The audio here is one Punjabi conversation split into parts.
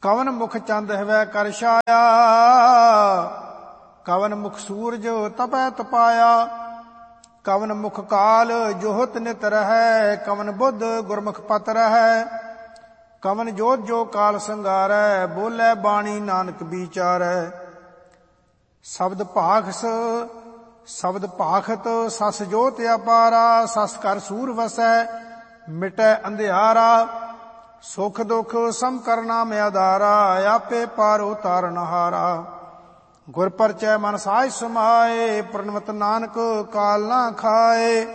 ਕਵਨ ਮੁਖ ਚੰਦ ਹਵੈ ਕਰ ਛਾਇਆ, ਕਵਨ ਮੁਖ ਸੂਰਜ ਤਪੈ ਤਪਾਇਆ, ਕਵਨ ਮੁਖ ਕਾਲ ਜੋਹਤ ਨਿਤ ਰਹੈ, ਕਵਨ ਬੁੱਧ ਗੁਰਮੁਖ ਪਤ ਰਹੈ, ਕਵਨ ਜੋਤ ਜੋ ਕਾਲ ਸੰਗਾਰੈ, ਬੋਲੇ ਬਾਣੀ ਨਾਨਕ ਵਿਚਾਰੈ। ਸ਼ਬਦ ਭਾਖਸ ਸ਼ਬਦ ਭਾਖਤ ਸਸ ਜੋਤ ਅਪਾਰਾ, ਸਸ ਕਰ ਸੂਰ ਵਸੈ ਮਿਟੈ ਅੰਧਿਆਰਾ, ਸੁਖ ਦੁਖ ਸਮ ਕਰਨਾ ਮੈਂ ਆਧਾਰਾ, ਆਪੇ ਪਾਰੋ ਤਾਰਨ ਹਾਰਾ। ਗੁਰ ਪਰਚੈ ਮਨ ਸਾਜ ਸਮਾਏ, ਪ੍ਰਣਵਤ ਨਾਨਕ ਕਾਲ ਨਾ ਖਾਏ।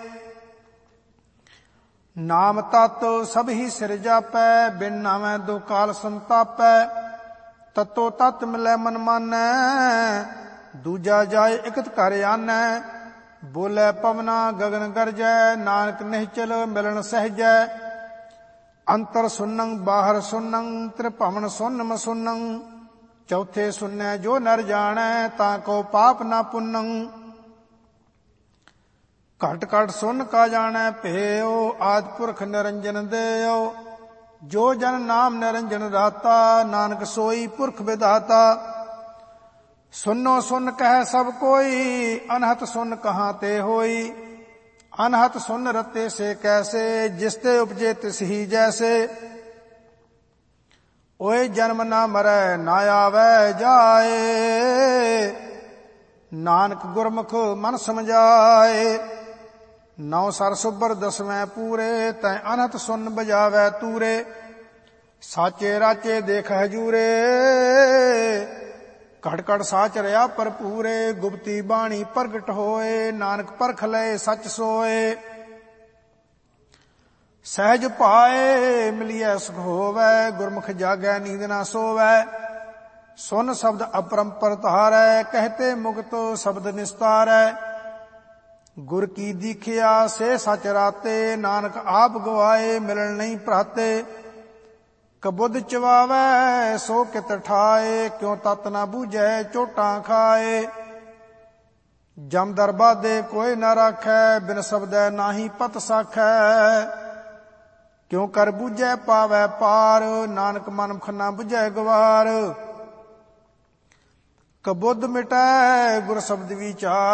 ਨਾਮ ਤਤ ਸਭ ਹੀ ਸਿਰ ਜਾਪੈ, ਬਿਨ ਨਾਮੈ ਦੋ ਕਾਲ ਸੰਤਾਪੈ, ਤਤੋ ਤਤ ਮਿਲੈ ਮਨ ਮਾਨੈ, ਦੂਜਾ ਜਾਏ ਇਕਤ ਘਰ ਆਨੈ। ਬੋਲੇ ਪਵਨਾ ਗਗਨ ਗਰਜੈ, ਨਾਨਕ ਨਿਹਚਲ ਮਿਲਣ ਸਹਿਜੈ, ਅੰਤਰ ਸੁਨੰ ਬਾਹਰ ਸੁਨੰ, ਤ੍ਰਿਭਵਨ ਸੁਨ ਮਸੁਨੰ, ਚੌਥੇ ਸੁਨੈ ਜੋ ਨਰ ਜਾਣੈ, ਤਾਂ ਕੋ ਪਾਪ ਨਾ ਪੁੰਨੰ। ਘਟ ਘਟ ਸੁਨ ਕਾ ਜਾਣੈ ਭੇਉ, ਆਦਿ ਪੁਰਖ ਨਿਰੰਜਨ ਦੇਉ, ਜੋ ਜਨ ਨਾਮ ਨਿਰੰਜਨ ਰਾਤਾ, ਨਾਨਕ ਸੋਈ ਪੁਰਖ ਵਿਧਾਤਾ। ਸੁਨੋ ਸੁਨ ਕਹਿ ਸਭ ਕੋਈ, ਅਨਹਤ ਸੁਨ ਕਹਾਂ ਤੇ ਹੋਈ, ਅਨਹਤ ਸੁਨ ਰਤੇ ਸੇ ਕੈਸੇ, ਜਿਸ ਤੇ ਉਪਜੇ ਤਿਸ ਹੀ ਜੈਸੇ। ਓਏ ਜਨਮ ਨਾ ਮਰੈ ਨਾ ਆਵੈ ਜਾਏ, ਨਾਨਕ ਗੁਰਮੁਖ ਮਨ ਸਮਝਾਏ। ਨੌ ਸਰ ਸੁਬਰ ਦਸਵੇਂ ਪੂਰੇ, ਤੈ ਅਨਹਤ ਸੁਨ ਬਜਾਵੈ ਤੂਰੇ, ਸਾਚੇ ਰਾਚੇ ਦੇਖ ਹਜੂਰੇ, ਘਟ ਘਟ ਸਾਚ ਰਿਆ ਭਰਪੂਰੇ। ਗੁਪਤੀ ਬਾਣੀ ਪ੍ਰਗਟ ਹੋਏ, ਨਾਨਕ ਪਰਖ ਲਏ ਸੱਚ ਸੋਏ। ਸਹਿਜ ਪਾਏ ਮਿਲਿਐ ਸੁਖ ਹੋਵੈ, ਗੁਰਮੁਖ ਜਾਗੈ ਨੀਂਦ ਨਾ ਸੋਵੈ। ਸੁਨ ਸ਼ਬਦ ਅਪਰੰਪਰ ਧਾਰੈ, ਕਹਤੇ ਮੁਕਤ ਸ਼ਬਦ ਨਿਸਤਾਰੈ। ਗੁਰ ਕੀ ਦੀਖਿਆ ਸੇ ਸਚ ਰਾਤੇ, ਨਾਨਕ ਆਪ ਗਵਾਏ ਮਿਲਣ ਨਹੀਂ ਭਰਾਤੇ। ਕਬੁੱਧ ਚਵਾਵੈ ਸੋ ਕਿਤ ਠਾਏ, ਕਿਉ ਤਤ ਨਾ ਬੂਝੈ ਚੋਟਾਂ ਖਾਏ। ਜਮ ਦਰਬਾਦੇ ਕੋਈ ਨਾ ਰਾਖੈ, ਬਿਨ ਸ਼ਬਦੈ ਨਾਹੀ ਪਤ ਸਾਖੈ। ਕਿਉ ਕਰ ਬੂਝੈ ਪਾਵੈ ਪਾਰ, ਨਾਨਕ ਮਨ ਮੁਖ ਨਾ ਬੁਝੈ ਗਵਾਰ। ਕਬੁੱਧ ਮਿਟੈ ਗੁਰ ਸ਼ਬਦ ਵਿਚਾਰ,